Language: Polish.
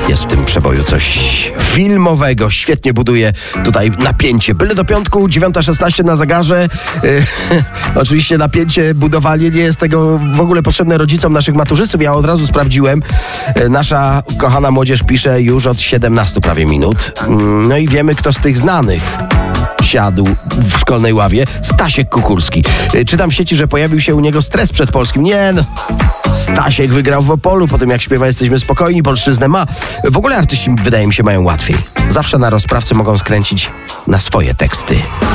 Jest w tym przeboju coś filmowego. Świetnie buduje tutaj napięcie. Byle do piątku, 9:16 na zegarze. Oczywiście napięcie, budowanie nie jest tego w ogóle potrzebne rodzicom naszych maturzystów. Ja od razu sprawdziłem. Nasza kochana młodzież pisze już od 17 prawie minut. No i wiemy, kto z tych znanych siadł w szkolnej ławie. Stasiek Kukulski. Czytam w sieci, że pojawił się u niego stres przed polskim. Nie no, Stasiek wygrał w Opolu, po tym jak śpiewa Jesteśmy spokojni, polszczyznę ma. W ogóle artyści, wydaje mi się, mają łatwiej. Zawsze na rozprawce mogą skręcić na swoje teksty.